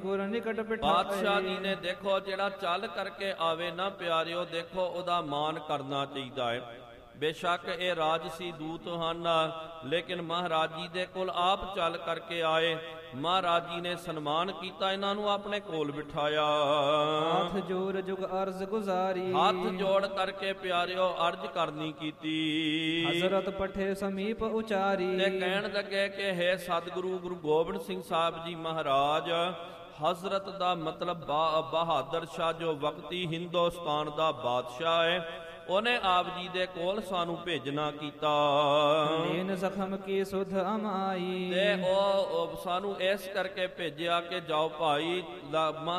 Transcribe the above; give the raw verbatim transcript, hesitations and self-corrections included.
ਗੁਰ ਨਿਕਟ ਬਿਠਾਏ। ਪਾਤਸ਼ਾਹ ਜੀ ਨੇ ਦੇਖੋ ਜਿਹੜਾ ਚੱਲ ਕਰਕੇ ਆਵੇ ਨਾ ਪਿਆਰਿਓ, ਦੇਖੋ ਉਹਦਾ ਮਾਨ ਕਰਨਾ ਚਾਹੀਦਾ ਹੈ। ਬੇਸ਼ੱਕ ਇਹ ਰਾਜਸੀ ਦੂਤ ਹਨ, ਲੇਕਿਨ ਮਹਾਰਾਜ ਜੀ ਦੇ ਕੋਲ ਆਪ ਚੱਲ ਕਰਕੇ ਆਏ। ਮਹਾਰਾਜ ਜੀ ਨੇ ਸਨਮਾਨ ਕੀਤਾ, ਇਹਨਾਂ ਨੂੰ ਆਪਣੇ ਕੋਲ ਬਿਠਾਇਆ। ਹੱਥ ਜੋੜ ਜੁਗ ਅਰਜ਼ ਗੁਜ਼ਾਰੀ, ਹੱਥ ਜੋੜ ਕਰਕੇ ਪਿਆਰਿਓ ਅਰਜ਼ ਕਰਨੀ ਕੀਤੀ। ਹਜ਼ਰਤ ਪਠੇ ਸਮੀਪ ਉਚਾਰੀ, ਤੇ ਕਹਿਣ ਲੱਗੇ ਕਿ ਹੈ ਸਤਿਗੁਰੂ ਗੁਰੂ ਗੋਬਿੰਦ ਸਿੰਘ ਸਾਹਿਬ ਜੀ ਮਹਾਰਾਜ, ਹਜ਼ਰਤ ਦਾ ਮਤਲਬ ਬਹਾਦਰ ਸ਼ਾਹ ਜੋ ਵਕਤੀ ਹਿੰਦੁਸਤਾਨ ਦਾ ਬਾਦਸ਼ਾਹ ਹੈ, ਉਹਨੇ ਆਪ ਜੀ ਦੇ ਕੋਲ ਸਾਨੂੰ ਭੇਜਣਾ ਕੀਤਾ। ਨੈਣ ਜ਼ਖਮ ਕੀ ਸੁਧ ਅਮਾਈ, ਤੇ ਉਹ ਸਾਨੂੰ ਇਸ ਕਰਕੇ ਭੇਜਿਆ ਕਿ ਜਾਓ ਭਾਈ